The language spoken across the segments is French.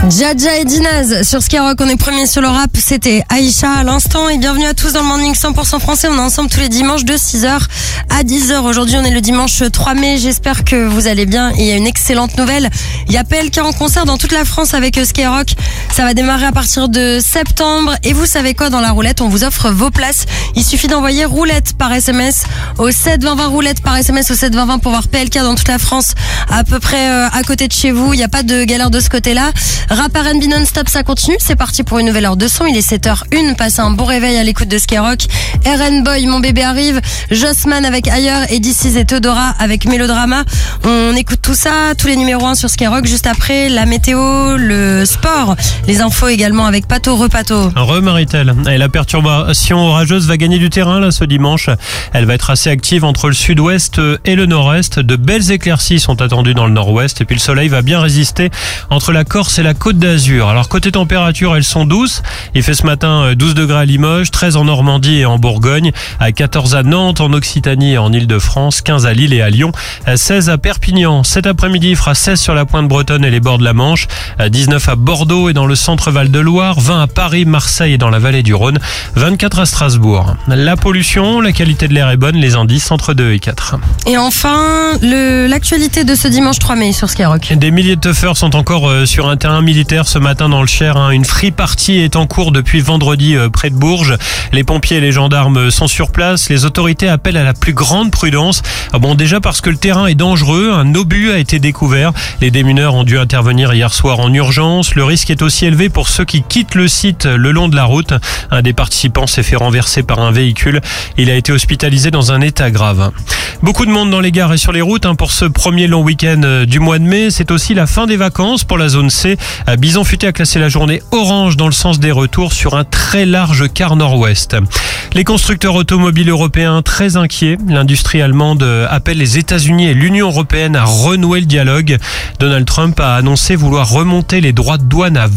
Jaja et Dinaz sur Skyrock, on est premier sur le rap, c'était Aïcha à l'instant et bienvenue à tous dans le Morning 100% français, on est ensemble tous les dimanches de 6h à 10h. Aujourd'hui on est le dimanche 3 mai, j'espère que vous allez bien et il y a une excellente nouvelle, il y a PLK en concert dans toute la France avec Skyrock, ça va démarrer à partir de septembre et vous savez quoi, dans la roulette on vous offre vos places, il suffit d'envoyer roulette par SMS au 72020, roulette par SMS au 72020 pour voir PLK dans toute la France à peu près à côté de chez vous, il n'y a pas de galère de ce côté-là. Rap R&B non-stop, ça continue. C'est parti pour une nouvelle heure de son. Il est 7h01. Passez un bon réveil à l'écoute de Skyrock. RN Boy, Mon bébé arrive. Jossman avec Ailleurs et DC's et Theodora avec Mélodrama. On écoute tout ça, tous les numéros 1 sur Skyrock. Juste après, la météo, le sport, les infos également avec Pato, Repato. Maritel. Et la perturbation orageuse va gagner du terrain là ce dimanche. Elle va être assez active entre le sud-ouest et le nord-est. De belles éclaircies sont attendues dans le nord-ouest. Et puis le soleil va bien résister entre la Corse et la Côte d'Azur. Alors côté température, elles sont douces. Il fait ce matin 12 degrés à Limoges, 13 en Normandie et en Bourgogne, à 14 à Nantes, en Occitanie et en Île-de-France, 15 à Lille et à Lyon, 16 à Perpignan. Cet après-midi, il fera 16 sur la pointe bretonne et les bords de la Manche, 19 à Bordeaux et dans le centre Val-de-Loire, 20 à Paris, Marseille et dans la vallée du Rhône, 24 à Strasbourg. La pollution, la qualité de l'air est bonne, les indices entre 2 et 4. Et enfin, l'actualité de ce dimanche 3 mai sur Skyrock. Des milliers de teufeurs sont encore sur un terrain militaire ce matin dans le Cher. Une free party est en cours depuis vendredi près de Bourges. Les pompiers et les gendarmes sont sur place. Les autorités appellent à la plus grande prudence. Déjà parce que le terrain est dangereux. Un obus a été découvert. Les démineurs ont dû intervenir hier soir en urgence. Le risque est aussi élevé pour ceux qui quittent le site le long de la route. Un des participants s'est fait renverser par un véhicule. Il a été hospitalisé dans un état grave. Beaucoup de monde dans les gares et sur les routes pour ce premier long week-end du mois de mai. C'est aussi la fin des vacances pour la zone C. Bison Futé a classé la journée orange dans le sens des retours sur un très large quart nord-ouest. Les constructeurs automobiles européens très inquiets. L'industrie allemande appelle les États-Unis et l'Union européenne à renouer le dialogue. Donald Trump a annoncé vouloir remonter les droits de douane à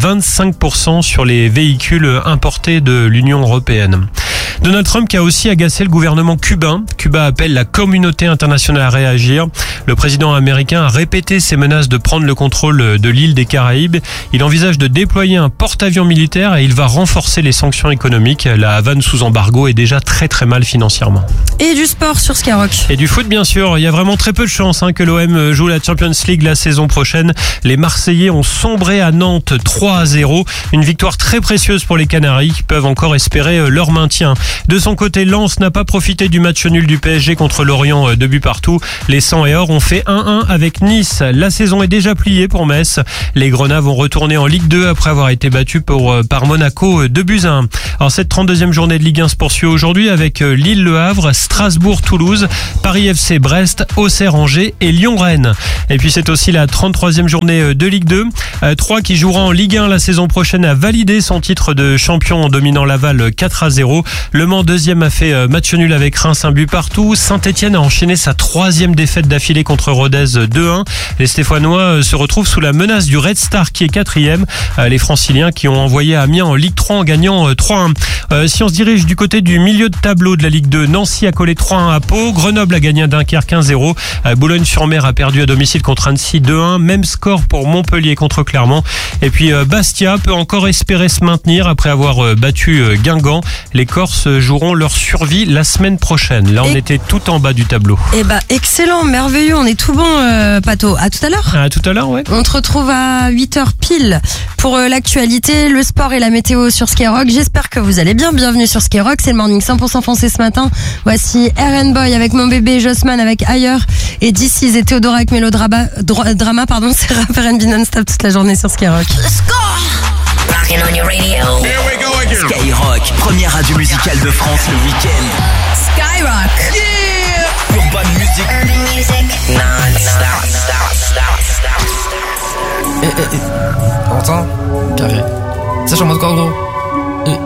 25% sur les véhicules importés de l'Union européenne. Donald Trump qui a aussi agacé le gouvernement cubain. Cuba appelle la communauté internationale à réagir. Le président américain a répété ses menaces de prendre le contrôle de l'île des Caraïbes. Il envisage de déployer un porte-avions militaire et il va renforcer les sanctions économiques. La Havane sous embargo est déjà très très mal financièrement. Et du sport sur Skyrock. Et du foot bien sûr. Il y a vraiment très peu de chances que l'OM joue la Champions League la saison prochaine. Les Marseillais ont sombré à Nantes 3-0. Une victoire très précieuse pour les Canaries qui peuvent encore espérer leur maintien. De son côté, Lens n'a pas profité du match nul du PSG contre Lorient, 2 buts partout. Les 100 et or ont fait 1-1 avec Nice. La saison est déjà pliée pour Metz. Les Grenats vont retourner en Ligue 2 après avoir été battus par Monaco 2-1. Alors cette 32e journée de Ligue 1 se poursuit aujourd'hui avec Lille-Le Havre, Strasbourg-Toulouse, Paris FC Brest, Auxerre-Angers et Lyon-Rennes. Et puis c'est aussi la 33e journée de Ligue 2. Troyes qui jouera en Ligue 1 la saison prochaine a validé son titre de champion en dominant Laval 4-0. Le Mans 2e a fait match nul avec Reims, 1 but partout. Saint-Etienne a enchaîné sa 3e défaite d'affilée contre Rodez 2-1. Les Stéphanois se retrouvent sous la menace du Red Star qui est 4e. Les Franciliens qui ont envoyé Amiens en Ligue 3 en gagnant 3-1. Si on se dirige du côté du milieu de tableau de la Ligue 2, Nancy a collé 3-1 à Pau. Grenoble a gagné à Dunkerque 1-0. Boulogne-sur-Mer a perdu à domicile contre Annecy 2-1. Même score pour Montpellier contre Clermont. Et puis Bastia peut encore espérer se maintenir après avoir battu Guingamp. Les Corses joueront leur survie la semaine prochaine. Là, on était tout en bas du tableau. Excellent, merveilleux, on est tout bon, Pato. À tout à l'heure. À tout à l'heure, ouais. On te retrouve à 8h pile pour l'actualité, le sport et la météo sur Skyrock. J'espère que vous allez bien. Bienvenue sur Skyrock. C'est le Morning 100% français ce matin. Voici RN Boy avec Mon bébé, Jossman avec Ailleurs et DC's et Theodora avec Mélodrama. C'est rap R&B non-stop toute la journée sur Skyrock. Let's go! Rockin' on your radio. Here we go again. Skyrock, première radio musicale de France le week-end. Skyrock. Yeah! Urban music. Urban music. Non-stop. T'entends? Carré. Ça chante en mode quoi, gros?